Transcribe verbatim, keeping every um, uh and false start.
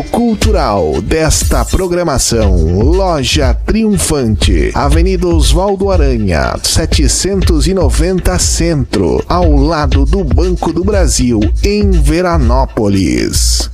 cultural desta programação: Loja Triunfante, Avenida Oswaldo Aranha, setecentos e noventa Centro, ao lado do Banco do Brasil, em Veranópolis.